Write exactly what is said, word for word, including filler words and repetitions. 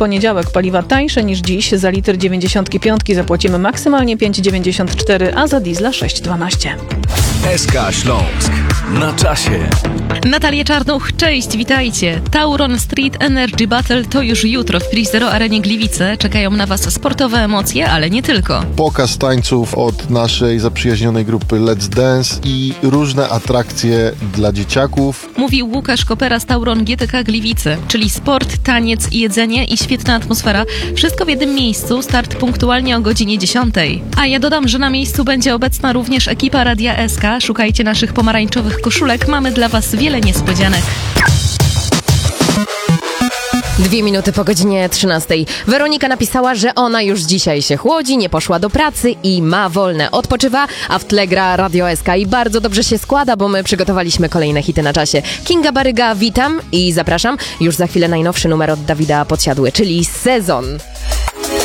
poniedziałek paliwa tańsze niż dziś. Za litr dziewięćdziesiątki piątki zapłacimy maksymalnie pięć dziewięćdziesiąt cztery, a za diesla sześć dwanaście. S K Śląsk. Na czasie. Natalia Czarnuch, cześć, witajcie. Tauron Street Energy Battle to już jutro w Prizero Arenie Gliwice. Czekają na Was sportowe emocje, ale nie tylko. Pokaz tańców od naszej zaprzyjaźnionej grupy Let's Dance i różne atrakcje dla dzieciaków. Mówił Łukasz Kopera z Tauron G T K Gliwice, czyli sport, taniec, jedzenie i świetna atmosfera. Wszystko w jednym miejscu, start punktualnie o godzinie dziesiątej. A ja dodam, że na miejscu będzie obecna również ekipa Radia S K. Szukajcie naszych pomarańczowych koszulek, mamy dla Was wiele niespodzianek. Dwie minuty po godzinie trzynastej. Weronika napisała, że ona już dzisiaj się chłodzi, nie poszła do pracy i ma wolne. Odpoczywa, a w tle gra Radio S K i bardzo dobrze się składa, bo my przygotowaliśmy kolejne hity na czasie. Kinga Baryga, witam i zapraszam. Już za chwilę najnowszy numer od Dawida Podsiadły, czyli Sezon.